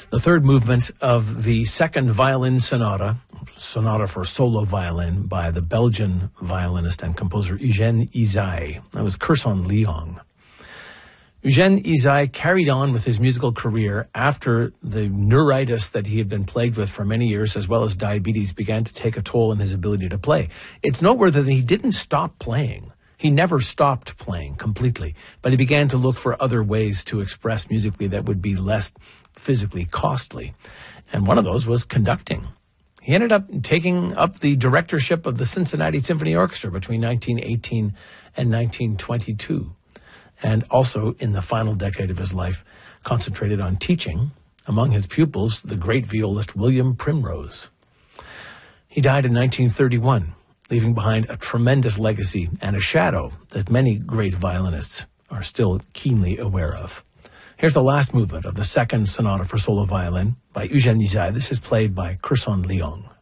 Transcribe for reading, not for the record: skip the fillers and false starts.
The third movement of the second violin sonata for solo violin by the Belgian violinist and composer Eugène Ysaÿe. That was Kerson Leong. Eugène Ysaÿe carried on with his musical career after the neuritis that he had been plagued with for many years, as well as diabetes, began to take a toll on his ability to play. It's noteworthy that he didn't stop playing. He never stopped playing completely, but he began to look for other ways to express musically that would be less physically costly. And one of those was conducting. He ended up taking up the directorship of the Cincinnati Symphony Orchestra between 1918 and 1922. And also, in the final decade of his life, concentrated on teaching, among his pupils, the great violist William Primrose. He died in 1931, leaving behind a tremendous legacy and a shadow that many great violinists are still keenly aware of. Here's the last movement of the second sonata for solo violin by Eugène Ysaÿe. This is played by Kerson Leong.